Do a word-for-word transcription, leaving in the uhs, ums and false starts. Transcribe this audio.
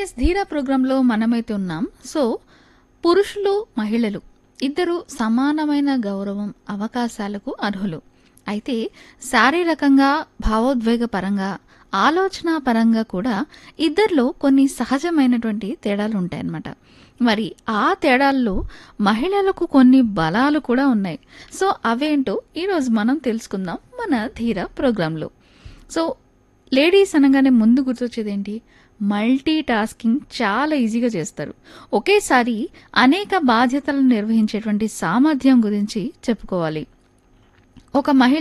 Yes ధీరా ప్రోగ్రాంలో మనమైతే ఉన్నాం. సో పురుషులు మహిళలు ఇద్దరు సమానమైన గౌరవం అవకాశాలకు అర్హులు. అయితే శారీరకంగా భావోద్వేగ పరంగా ఆలోచన పరంగా కూడా ఇద్దరిలో కొన్ని సహజమైనటువంటి తేడాలు ఉంటాయన్నమాట. మరి ఆ తేడాల్లో మహిళలకు కొన్ని బలాలు కూడా ఉన్నాయి. సో అవేంటో ఈరోజు మనం తెలుసుకుందాం మన ధీరా ప్రోగ్రాంలో. సో లేడీస్ అనగానే ముందు గుర్తొచ్చేదేంటి? మల్టీ టాస్కింగ్ చాలా ఈజీగా చేస్తారు. ఒకేసారి అనేక బాధ్యతలను నిర్వహించేటువంటి సామర్థ్యం గురించి చెప్పుకోవాలి. ఒక మహిళ